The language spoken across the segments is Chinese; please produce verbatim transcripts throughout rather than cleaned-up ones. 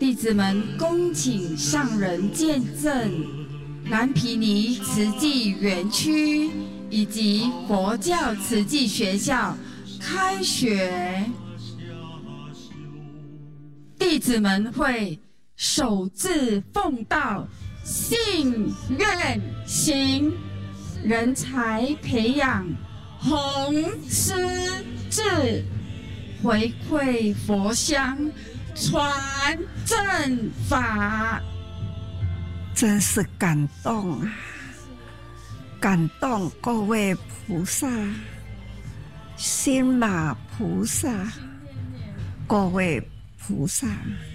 弟子们恭请上人见证南毗尼慈济园区以及佛教慈济学校开学。弟子们会守志奉道，信愿行，人才培养，弘师智，回馈佛乡，传正法。 真是感动啊！感动各位菩萨，心马菩萨，各位菩萨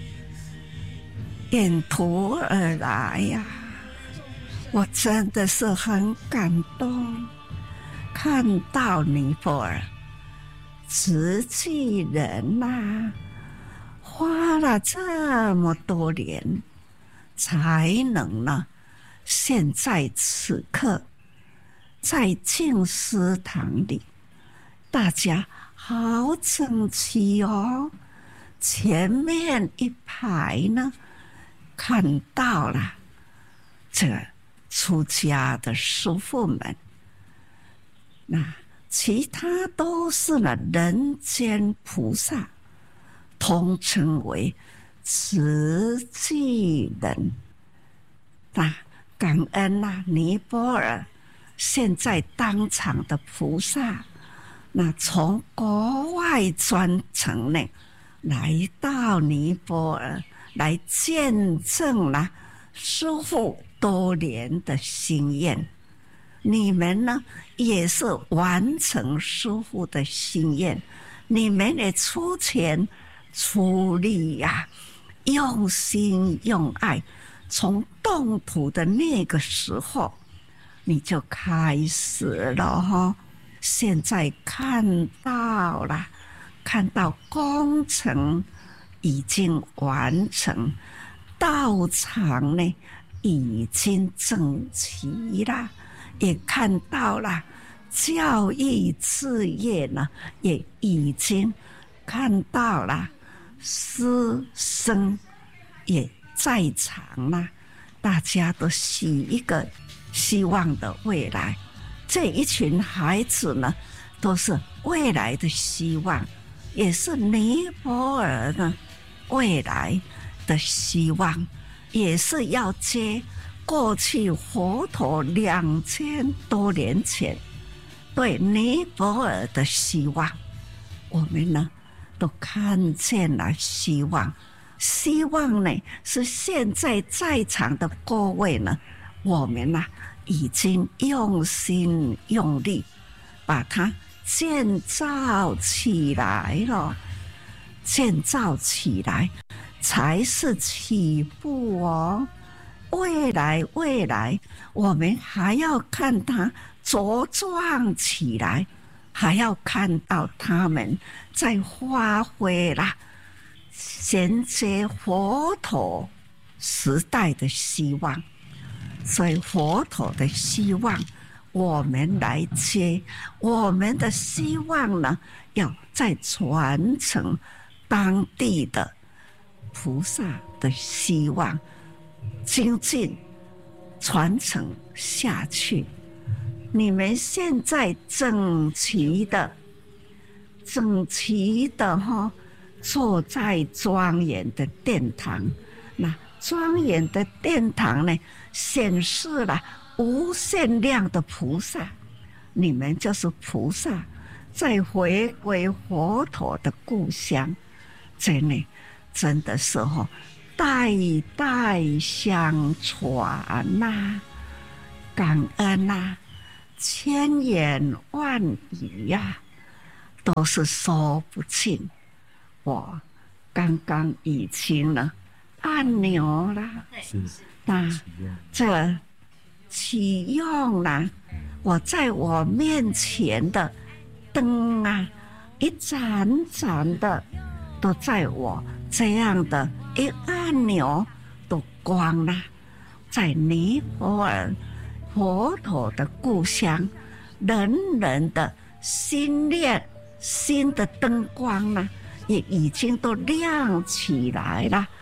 沿途而来呀、啊，我真的是很感动。看到尼泊尔慈济人呐、啊，花了这么多年，才能呢，现在此刻在净思堂里，大家好整齐哦。前面一排呢，看到了这出家的师父们，那其他都是呢人间菩萨，统称为慈济人。那感恩呐、啊，尼泊尔现在当场的菩萨，那从国外专程呢来到尼泊尔，来见证了师父多年的心愿。你们呢也是完成师父的心愿，你们也出钱出力呀、啊，用心用爱。从动土的那个时候，你就开始了哈。现在看到了，看到工程已经完成，道场呢已经整齐了，也看到了教育事业呢也已经看到了，师生也在场了，大家都许一个希望的未来。这一群孩子呢，都是未来的希望，也是尼泊尔呢未来的希望，也是要接过去佛陀两千多年前对尼泊尔的希望。我们呢都看见了希望。希望呢是现在在场的各位呢，我们呢、啊、已经用心用力把它建造起来了，建造起来才是起步哦。未来未来我们还要看它茁壮起来，还要看到他们在发挥啦衔接佛陀时代的希望。所以佛陀的希望我们来接，我们的希望呢要再传承当地的菩萨的希望，精进传承下去。你们现在整齐的整齐的哈坐在庄严的殿堂，那庄严的殿堂呢显示了无限量的菩萨，你们就是菩萨在回归佛陀的故乡。真的真的是哦，代代相传呐、啊，感恩呐、啊，千言万语呀、啊，都是说不尽。我刚刚已经呢按钮了，那这启用了，我在我面前的灯啊，一盏盏的都在我这样的一按钮都光了。在尼泊尔佛陀的故乡，人人的心念心的灯光呢也已经都亮起来了。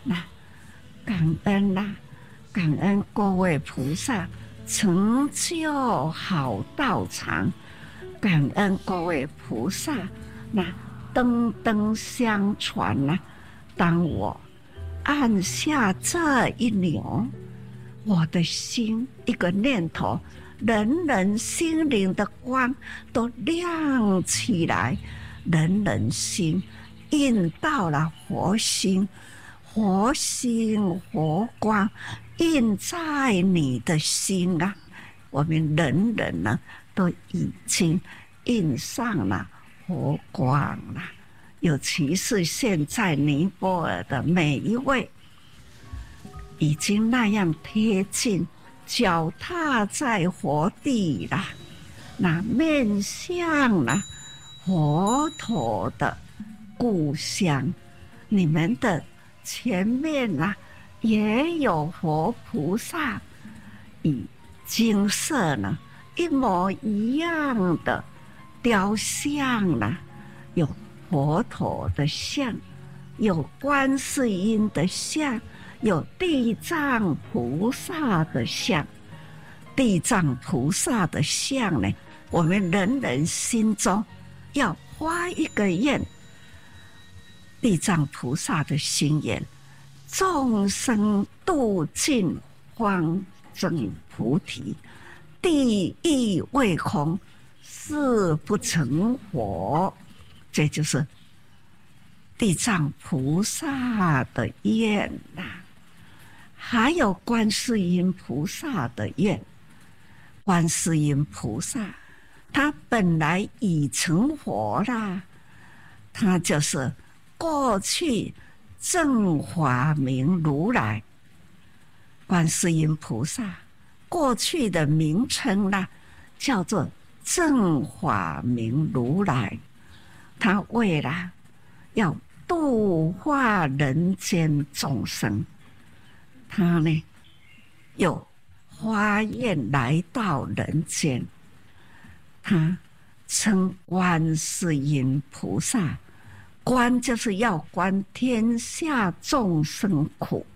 那感恩啦、啊，感恩各位菩萨成就好道场，感恩各位菩萨那灯灯相传啊。当我按下这一钮，我的心一个念头，人人心灵的光都亮起来，人人心印到了佛心，佛心佛光印在你的心啊！我们人人呢，都已经印上了佛光了。尤其是现在尼泊尔的每一位，已经那样贴近，脚踏在佛地了，那面向了佛陀的故乡，你们的前面啊，也有佛菩萨，以金色呢一模一样的雕像了，有佛陀的像，有观世音的像，有地藏菩萨的像。地藏菩萨的像呢，我们人人心中要发一个愿，地藏菩萨的心愿，众生度尽方证菩提，地狱未空，誓不成佛。这就是地藏菩萨的愿呐、啊，还有观世音菩萨的愿。观世音菩萨，他本来已成佛啦，他就是过去正法明如来。观世音菩萨过去的名称啦，叫做正法明如来。他为了要度化人间众生，他呢又发愿来到人间，他称观世音菩萨，观就是要观天下众生苦，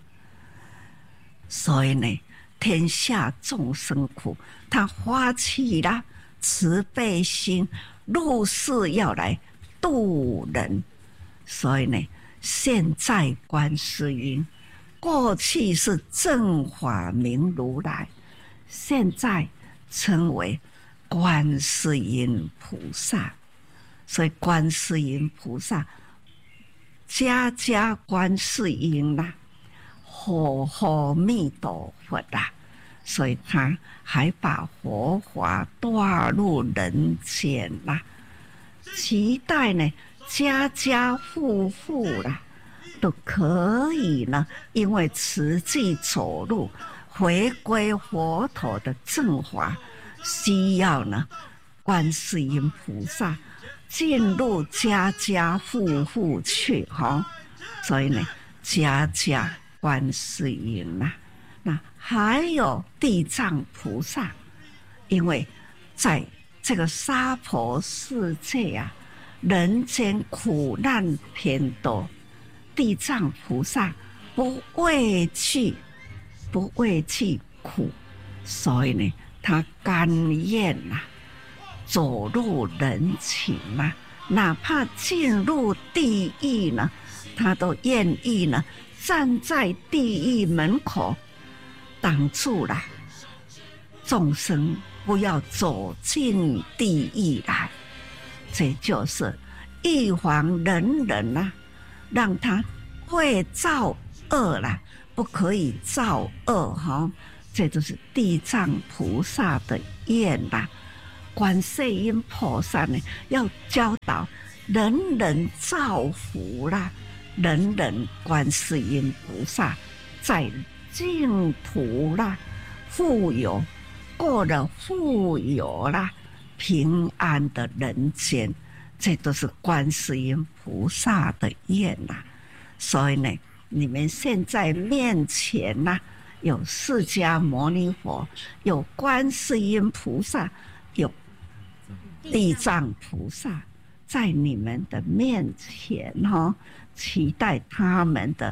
所以呢，天下众生苦，他发起了慈悲心，入世要来度人。所以呢，现在观世音，过去是正法明如来，现在称为观世音菩萨。所以观世音菩萨，家家观世音啦、啊，吼吼弥陀佛啦、啊，所以他还把佛法带入人间啦、啊，期待呢家家户户啦都可以呢，因为慈济走路回归佛陀的正法，需要呢观世音菩萨进入家家户户去哈，所以呢家家观世音呐，那还有地藏菩萨，因为在这个娑婆世界啊，人间苦难偏多，地藏菩萨不畏惧，不畏惧苦，所以呢，他甘愿啊，走入人情啊，哪怕进入地狱呢，他都愿意呢，站在地狱门口，挡住了众生，不要走进地狱来。这就是预防人人啊，让他会造恶啦，不可以造恶哈。这就是地藏菩萨的愿啦。观世音菩萨呢，要教导人人造福啦，人人观世音菩萨在净土啦，富有过了富有啦，平安的人间，这都是观世音菩萨的愿呐。所以呢，你们现在面前呐、啊，有释迦牟尼佛，有观世音菩萨，有地藏菩萨，在你们的面前哈、哦，期待他们的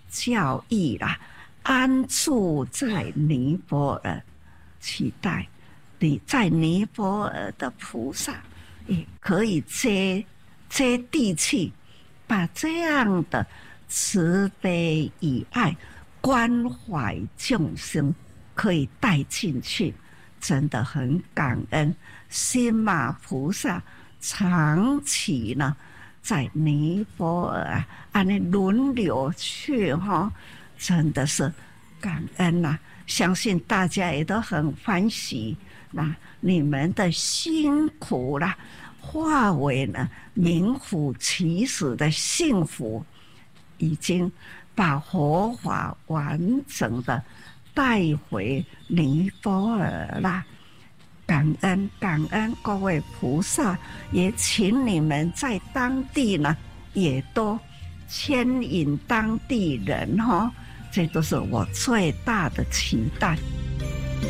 教义啦，安住在尼泊尔，期待你在尼泊尔的菩萨也可以接接地气，把这样的慈悲与爱、关怀众生可以带进去，真的很感恩。心马菩萨长期呢在尼泊尔按那轮流去哈，真的是感恩呐、啊！相信大家也都很欢喜，那你们的辛苦啦，化为呢名副其实的幸福，已经把佛法完整的带回尼泊尔啦。感恩感恩各位菩萨，也请你们在当地呢，也都牵引当地人哈，这都是我最大的期待。